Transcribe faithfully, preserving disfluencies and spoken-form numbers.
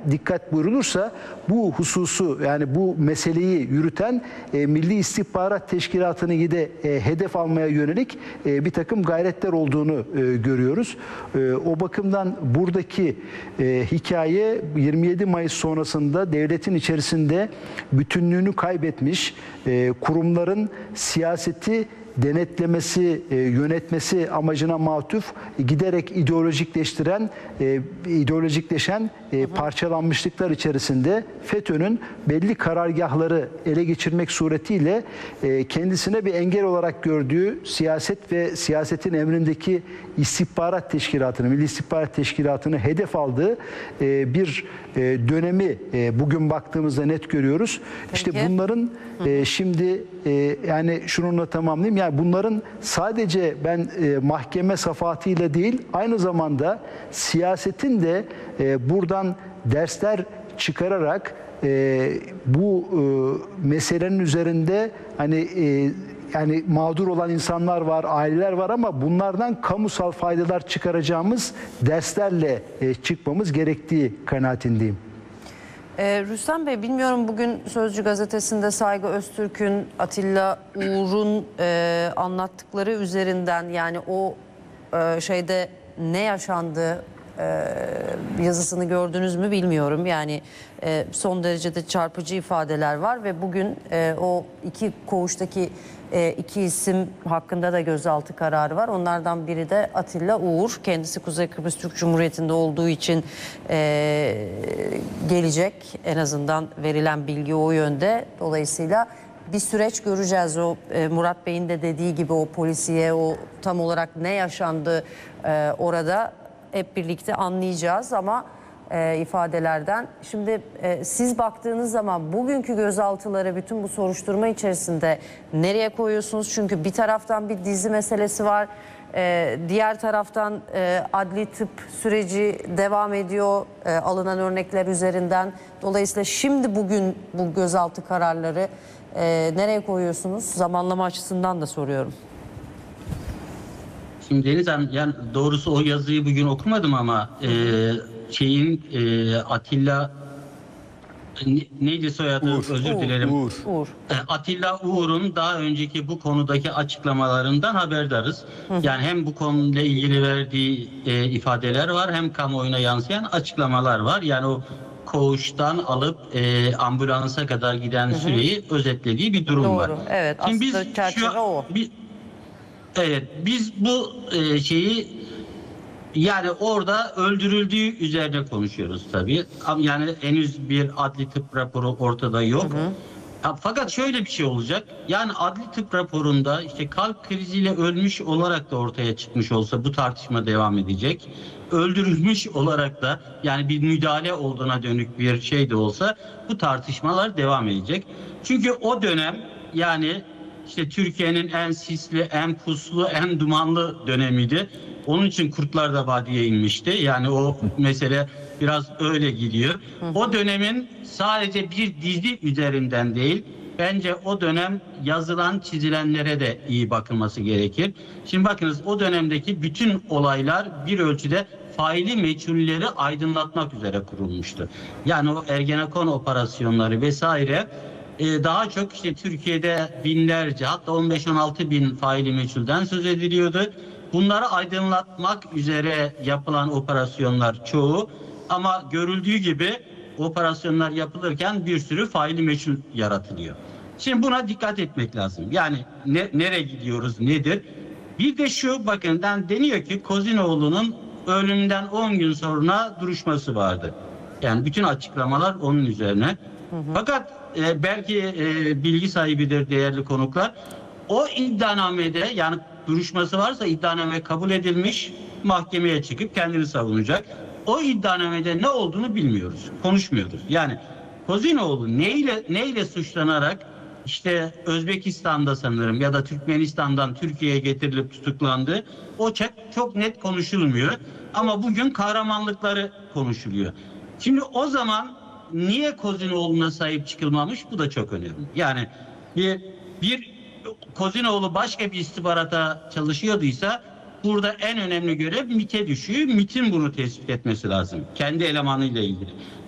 dikkat buyurulursa bu hususu, yani bu meseleyi yürüten e, Milli İstihbarat Teşkilatı'nı de e, hedef almaya yönelik e, bir takım gayretler olduğunu e, görüyoruz. E, o bakımdan buradaki e, hikaye yirmi yedi Mayıs sonrasında devletin içerisinde bütünlüğünü kaybetmiş, e, kurumların siyaseti denetlemesi, e, yönetmesi amacına matuf, giderek ideolojikleştiren, e, ideolojikleşen e, parçalanmışlıklar içerisinde FETÖ'nün belli karargahları ele geçirmek suretiyle e, kendisine bir engel olarak gördüğü siyaset ve siyasetin emrindeki istihbarat teşkilatını, Milli İstihbarat Teşkilatı'nı hedef aldığı e, bir e, dönemi e, bugün baktığımızda net görüyoruz. Peki. İşte bunların e, şimdi e, yani şununla tamamlayayım. Yani bunların sadece ben e, mahkeme safahatıyla değil, aynı zamanda siyasetin de e, buradan dersler çıkararak e, bu e, meselenin üzerinde hani e, yani mağdur olan insanlar var, aileler var ama bunlardan kamusal faydalar çıkaracağımız derslerle e, çıkmamız gerektiği kanaatindeyim. Ee, Rüstem Bey, bilmiyorum, bugün Sözcü gazetesinde Saygı Öztürk'ün, Atilla Uğur'un e, anlattıkları üzerinden, yani o e, şeyde ne yaşandı e, yazısını gördünüz mü bilmiyorum. Yani e, son derecede çarpıcı ifadeler var ve bugün e, o iki koğuştaki e, iki isim hakkında da gözaltı kararı var. Onlardan biri de Atilla Uğur. Kendisi Kuzey Kıbrıs Türk Cumhuriyeti'nde olduğu için e, gelecek. En azından verilen bilgi o yönde. Dolayısıyla bir süreç göreceğiz. O e, Murat Bey'in de dediği gibi o polisiye, o tam olarak ne yaşandı e, orada hep birlikte anlayacağız ama e, ifadelerden. Şimdi e, siz baktığınız zaman bugünkü gözaltıları bütün bu soruşturma içerisinde nereye koyuyorsunuz? Çünkü bir taraftan bir dizi meselesi var. E, diğer taraftan e, adli tıp süreci devam ediyor e, alınan örnekler üzerinden. Dolayısıyla şimdi bugün bu gözaltı kararları e, nereye koyuyorsunuz? Zamanlama açısından da soruyorum. Şimdi Deniz Hanım, yani doğrusu o yazıyı bugün okumadım ama e, şeyin e, Atilla ne, neydi soyadı? Uğur, Özür Uğur, dilerim. Uğur. Uğur. E, Atilla Uğur'un daha önceki bu konudaki açıklamalarından haberdarız. Hı hı. Yani hem bu konuyla ilgili verdiği e, ifadeler var, hem kamuoyuna yansıyan açıklamalar var. Yani o koğuştan alıp e, ambulansa kadar giden hı hı. süreyi özetlediği bir durum Doğru. var. Evet, Şimdi aslında biz çerçeve şu, o. Bir, Evet, biz bu e, şeyi, yani orada öldürüldüğü üzerine konuşuyoruz tabii. Yani henüz bir adli tıp raporu ortada yok. Hı hı. Ya, fakat şöyle bir şey olacak. Yani adli tıp raporunda işte kalp kriziyle ölmüş olarak da ortaya çıkmış olsa bu tartışma devam edecek. Öldürülmüş olarak da, yani bir müdahale olduğuna dönük bir şey de olsa bu tartışmalar devam edecek. Çünkü o dönem, yani İşte Türkiye'nin en sisli, en puslu, en dumanlı dönemiydi. Onun için Kurtlar da Vadiye inmişti. Yani o mesele biraz öyle gidiyor. O dönemin sadece bir dizi üzerinden değil, bence o dönem yazılan, çizilenlere de iyi bakılması gerekir. Şimdi bakınız, o dönemdeki bütün olaylar bir ölçüde faili meçhulleri aydınlatmak üzere kurulmuştu. Yani o Ergenekon operasyonları vesaire, daha çok işte Türkiye'de binlerce, hatta on beş on altı bin faili meçhulden söz ediliyordu. Bunları aydınlatmak üzere yapılan operasyonlar çoğu, ama görüldüğü gibi operasyonlar yapılırken bir sürü faili meçhul yaratılıyor. Şimdi buna dikkat etmek lazım. Yani ne, nereye gidiyoruz, nedir? Bir de şu, bakın, deniyor ki Kozinoğlu'nun ölümünden on gün sonra duruşması vardı. Yani bütün açıklamalar onun üzerine. Hı hı. Fakat e, belki e, bilgi sahibidir değerli konuklar. O iddianamede, yani duruşması varsa iddianame kabul edilmiş, mahkemeye çıkıp kendini savunacak. O iddianamede ne olduğunu bilmiyoruz, konuşmuyoruz. Yani Kozinoğlu neyle neyle suçlanarak işte Özbekistan'da sanırım ya da Türkmenistan'dan Türkiye'ye getirilip tutuklandı. O çok, çok net konuşulmuyor. Ama bugün kahramanlıkları konuşuluyor. Şimdi o zaman niye Kozinoğlu'na sahip çıkılmamış? Bu da çok önemli. Yani bir, bir Kozinoğlu başka bir istihbarata çalışıyorduysa burada en önemli görev MİT'e düşüyor. MİT'in bunu tespit etmesi lazım. Kendi elemanıyla ilgili.